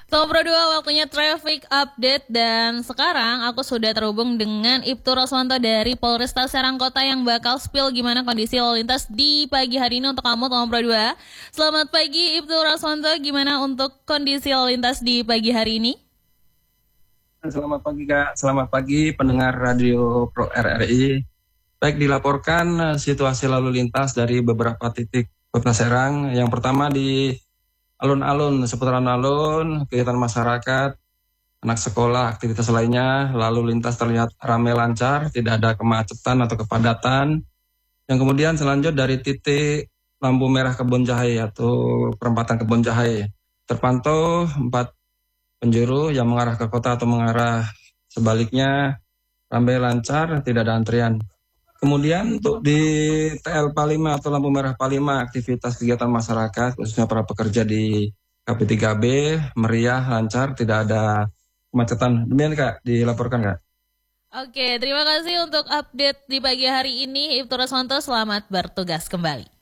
Top Pro 2 waktunya traffic update dan sekarang aku sudah terhubung dengan Ibtu Roswanto dari Polresta Serang Kota yang bakal spill gimana kondisi lalu lintas di pagi hari ini untuk kamu Top Pro 2. Selamat pagi Ibtu Roswanto, gimana untuk kondisi lalu lintas di pagi hari ini? Selamat pagi Kak, selamat pagi pendengar Radio Pro RRI. Baik, dilaporkan situasi lalu lintas dari beberapa titik Kota Serang. Yang pertama di alun-alun, seputaran alun, kegiatan masyarakat, anak sekolah, aktivitas lainnya, lalu lintas terlihat ramai lancar, tidak ada kemacetan atau kepadatan. Yang kemudian selanjutnya dari titik lampu merah Kebon Jahe atau perempatan Kebon Jahe, terpantau 4 penjuru yang mengarah ke kota atau mengarah sebaliknya ramai lancar, tidak ada antrian. Kemudian untuk di TL Palima atau lampu merah Palima, aktivitas kegiatan masyarakat khususnya para pekerja di KP3B meriah, lancar, tidak ada kemacetan. Demikian Kak, dilaporkan Kak. Oke, terima kasih untuk update di pagi hari ini Ibtu Roswanto, selamat bertugas kembali.